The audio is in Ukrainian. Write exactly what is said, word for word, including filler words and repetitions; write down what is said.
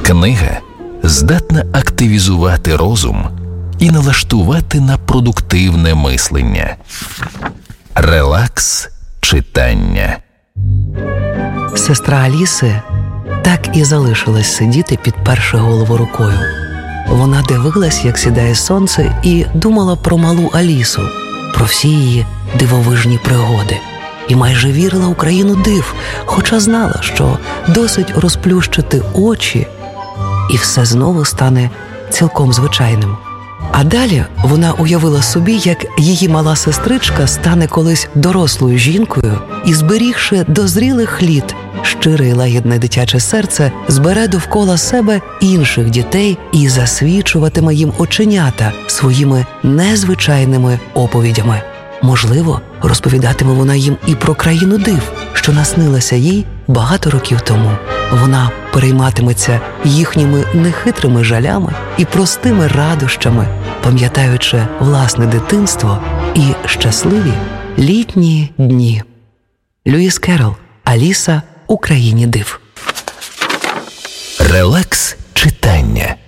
Книга здатна активізувати розум і налаштувати на продуктивне мислення. Релакс читання. Сестра Аліси так і залишилась сидіти, підперши голову рукою. Вона дивилась, як сідає сонце, і думала про малу Алісу, про всі її дивовижні пригоди. І майже вірила у країну див, хоча знала, що досить розплющити очі, і все знову стане цілком звичайним. А далі вона уявила собі, як її мала сестричка стане колись дорослою жінкою і, зберігши до зрілих літ щире й лагідне дитяче серце, збере довкола себе інших дітей і засвічуватиме їм оченята своїми незвичайними оповідями. Можливо, розповідатиме вона їм і про країну див, що наснилася їй багато років тому. Вона перейматиметься їхніми нехитрими жалями і простими радощами, пам'ятаючи власне дитинство і щасливі літні дні. Льюіс Керрол. Аліса у країні див. Релакс читання.